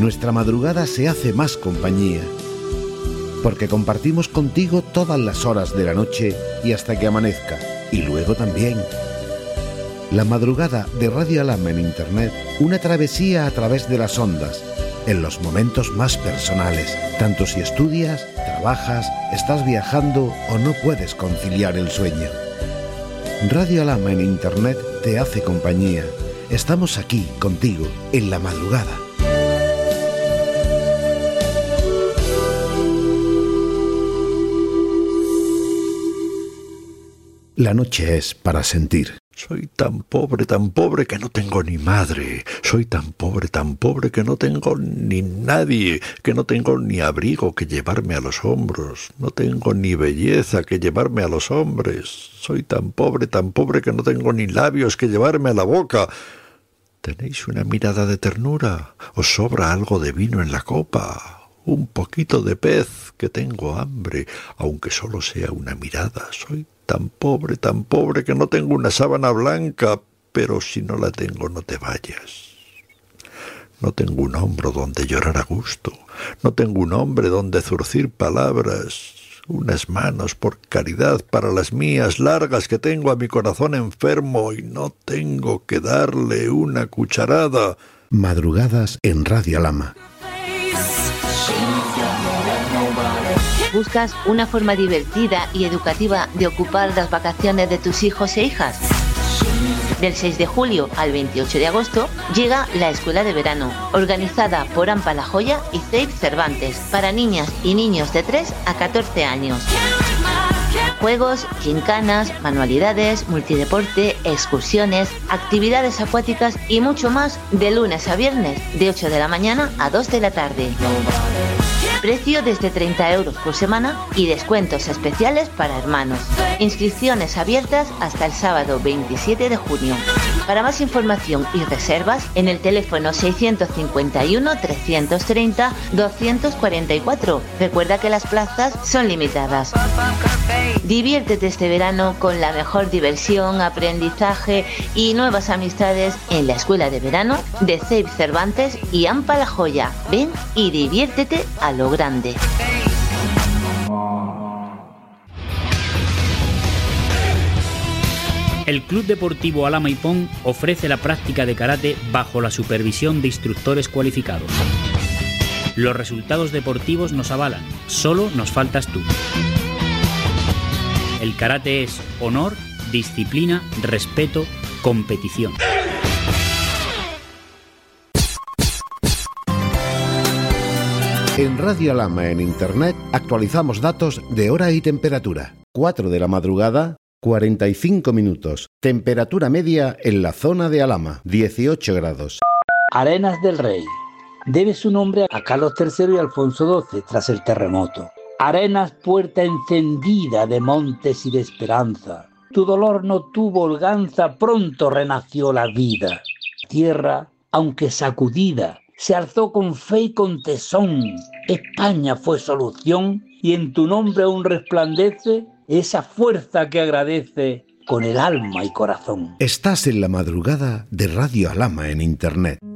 nuestra madrugada se hace más compañía, porque compartimos contigo todas las horas de la noche y hasta que amanezca, y luego también. La madrugada de Radio Alhama en Internet, una travesía a través de las ondas, en los momentos más personales, tanto si estudias, trabajas, estás viajando o no puedes conciliar el sueño. Radio Alhama en Internet te hace compañía. Estamos aquí contigo en la madrugada. La noche es para sentir. Soy tan pobre que no tengo ni madre. Soy tan pobre que no tengo ni nadie, que no tengo ni abrigo que llevarme a los hombros. No tengo ni belleza que llevarme a los hombres. Soy tan pobre que no tengo ni labios que llevarme a la boca. ¿Tenéis una mirada de ternura? ¿Os sobra algo de vino en la copa? Un poquito de pez, que tengo hambre, aunque solo sea una mirada. Soy tan pobre que no tengo una sábana blanca, pero si no la tengo no te vayas. No tengo un hombro donde llorar a gusto, no tengo un hombre donde zurcir palabras, unas manos por caridad para las mías largas que tengo a mi corazón enfermo y no tengo que darle una cucharada. Madrugadas en Radio Alhama. ¿Buscas una forma divertida y educativa de ocupar las vacaciones de tus hijos e hijas? Del 6 de julio al 28 de agosto llega la Escuela de Verano, organizada por AMPA La Joya y CEIP Cervantes, para niñas y niños de 3 a 14 años. Juegos, gincanas, manualidades, multideporte, excursiones, actividades acuáticas y mucho más de lunes a viernes, de 8 de la mañana a 2 de la tarde. Precio desde 30 euros por semana y descuentos especiales para hermanos. Inscripciones abiertas hasta el sábado 27 de junio. Para más información y reservas, en el teléfono 651 330 244. Recuerda que las plazas son limitadas. Diviértete este verano con la mejor diversión, aprendizaje y nuevas amistades en la Escuela de Verano de CEIP Cervantes y AMPA La Joya. Ven y diviértete a lo grande. El Club Deportivo Alhama Ipón ofrece la práctica de karate bajo la supervisión de instructores cualificados. Los resultados deportivos nos avalan, solo nos faltas tú. El karate es honor, disciplina, respeto, competición. En Radio Alhama en Internet actualizamos datos de hora y temperatura. 4 de la madrugada, 45 minutos. Temperatura media en la zona de Alhama, 18 grados. Arenas del Rey. Debe su nombre a Carlos III y Alfonso XII tras el terremoto. Arenas, puerta encendida de montes y de esperanza. Tu dolor no tuvo holganza, pronto renació la vida. Tierra, aunque sacudida, se alzó con fe y con tesón. España fue solución y en tu nombre aún resplandece esa fuerza que agradece con el alma y corazón. Estás en la madrugada de Radio Alhama en Internet.